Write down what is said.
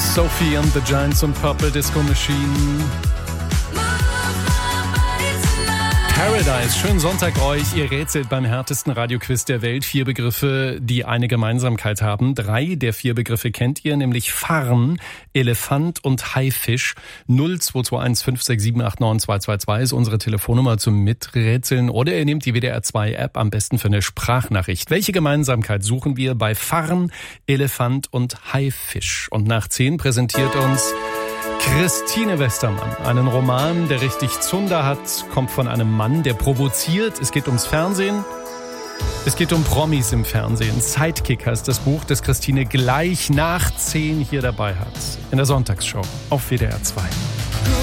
Sophie and the Giants und Purple Disco Machine. Paradise, schönen Sonntag euch. Ihr rätselt beim härtesten Radioquiz der Welt 4 Begriffe, die eine Gemeinsamkeit haben. 3 der 4 Begriffe kennt ihr, nämlich Farn, Elefant und Haifisch. 0221 567 89222 ist unsere Telefonnummer zum Miträtseln. Oder ihr nehmt die WDR 2 App, am besten für eine Sprachnachricht. Welche Gemeinsamkeit suchen wir bei Farn, Elefant und Haifisch? Und nach 10 präsentiert uns Christine Westermann, einen Roman, der richtig Zunder hat, kommt von einem Mann, der provoziert. Es geht ums Fernsehen, es geht um Promis im Fernsehen. Sidekick heißt das Buch, das Christine gleich nach 10 hier dabei hat. In der Sonntagsshow auf WDR 2.